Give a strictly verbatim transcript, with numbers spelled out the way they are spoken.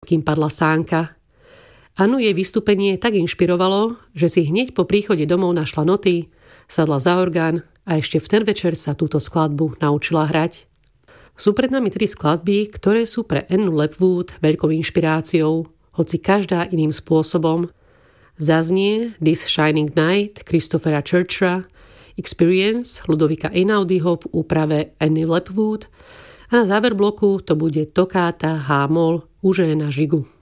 kým padla sánka. Anu jej vystúpenie tak inšpirovalo, že si hneď po príchode domov našla noty, sadla za orgán a ešte v ten večer sa túto skladbu naučila hrať. Sú pred nami tri skladby, ktoré sú pre Annu Lepwood veľkou inšpiráciou, hoci každá iným spôsobom. Zaznie This Shining Night Christophera Churcha, Experience Ludovika Einaudiho v úprave Anny Lepwood a na záver bloku to bude tokáta H-moll u Eugèna Gigoux.